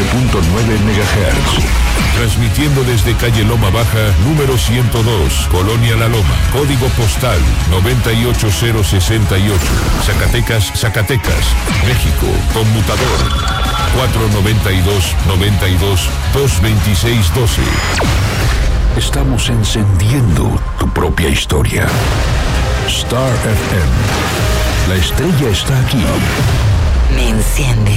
MHz. Transmitiendo desde calle Loma Baja, número 102, Colonia La Loma, código postal 98068, Zacatecas, Zacatecas, México, conmutador 492-92-226-12. Estamos encendiendo tu propia historia. Star FM. La estrella está aquí. Me enciende.